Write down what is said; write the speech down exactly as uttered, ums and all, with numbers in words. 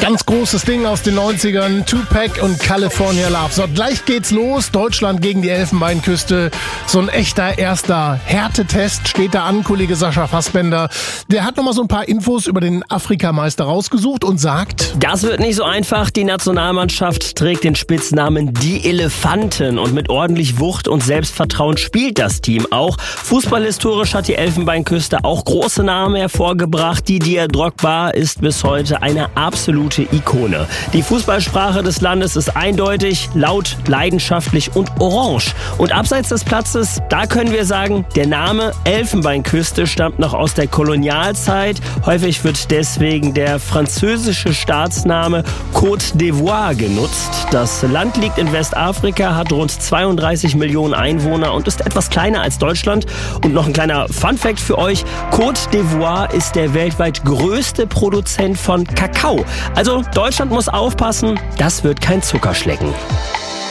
Ganz großes Ding aus den neunzigern, Tupac und California Love. So, gleich geht's los, Deutschland gegen die Elfenbeinküste. So ein echter erster Härtetest steht da an, Kollege Sascha Fassbender. Der hat nochmal so ein paar Infos über den Afrikameister rausgesucht und sagt: Das wird nicht so einfach. Die Nationalmannschaft trägt den Spitznamen Die Elefanten und mit ordentlich Wucht und Selbstvertrauen spielt das Team auch. Fußballhistorisch hat die Elfenbeinküste auch große Namen hervorgebracht. Didier Drogba ist bis heute eine absolute Ikone. Die Fußballsprache des Landes ist eindeutig, laut, leidenschaftlich und orange. Und abseits des Platzes, da können wir sagen, der Name Elfenbeinküste stammt noch aus der Kolonialzeit. Häufig wird deswegen der französische Staatsname Côte d'Ivoire genutzt. Das Land liegt in Westafrika, hat rund zweiunddreißig Millionen Einwohner und ist etwas kleiner als Deutschland. Und noch ein kleiner Funfact für euch: Côte d'Ivoire ist der weltweit größte Produzent von Kakao. Also Deutschland muss aufpassen, das wird kein Zuckerschlecken.